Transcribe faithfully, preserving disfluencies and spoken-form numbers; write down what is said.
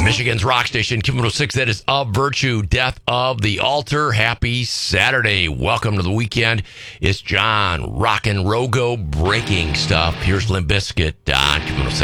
Michigan's rock station, Q one oh six, that is Of Virtue, Death of the Altar. Happy Saturday. Welcome to the weekend. It's John Rockin' Rogo breaking stuff. Here's Limp Bizkit on Q one oh six.